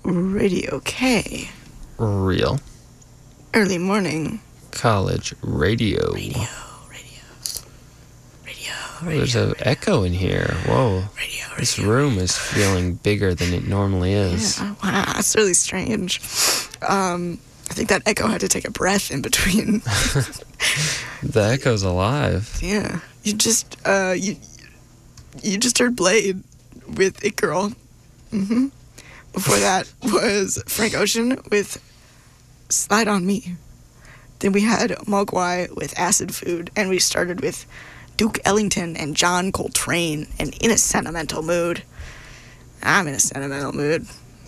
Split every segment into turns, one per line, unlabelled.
Radio K.
Real.
Early morning.
College radio.
Radio.
There's an echo in here. Whoa. This room is feeling bigger than it normally is.
Yeah, wow, that's really strange. I think that echo had to take a breath in between.
The echo's alive.
Yeah. You just heard Blade with It Girl. Before that was Frank Ocean with Slide on Me. Then we had Mogwai with Acid Food, and we started with Duke Ellington and John Coltrane, and In a Sentimental Mood. I'm in a sentimental mood.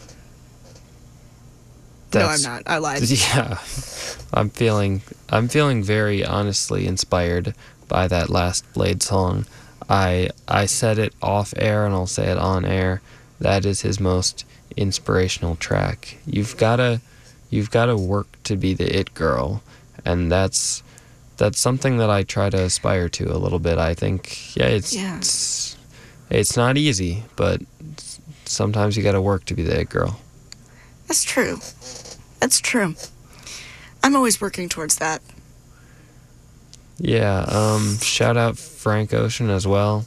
No, I'm not. I lied.
Yeah. I'm feeling very honestly inspired by that last Blade song. I said it off air and I'll say it on air. That is his most inspirational track. You've gotta work to be the it girl, and that's something that I try to aspire to a little bit. I think it's not easy, but sometimes you gotta work to be the it girl.
That's true. I'm always working towards that.
Yeah, shout out Frank Ocean as well.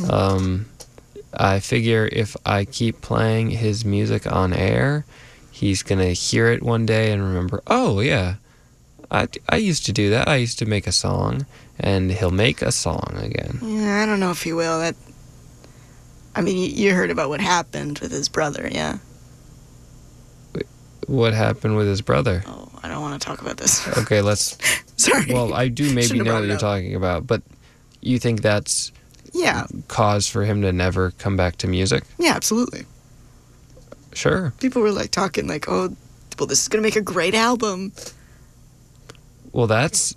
I figure if I keep playing his music on air, he's going to hear it one day and remember, oh, yeah, I used to do that. I used to make a song, and he'll make a song again.
Yeah, I don't know if he will. You heard about what happened with his brother, yeah?
What happened with his brother?
Oh, I don't want to talk about this.
Okay, let's...
Sorry.
Well, I do maybe know what you're talking about, but you think that's...
Yeah.
Cause for him to never come back to music?
Yeah, absolutely.
Sure.
People were talking oh, well, this is going to make a great album.
Well, that's